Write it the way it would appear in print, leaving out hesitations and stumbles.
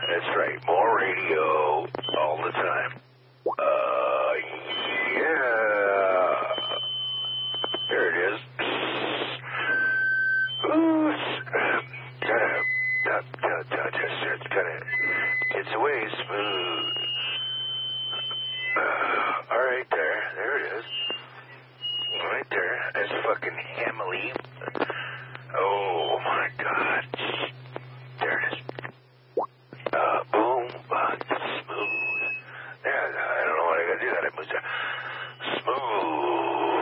That's right. More radio all the time. Yeah. There it is. Ooh, it's way smooth. All right there. There it is. Right there. That's fucking Hamley.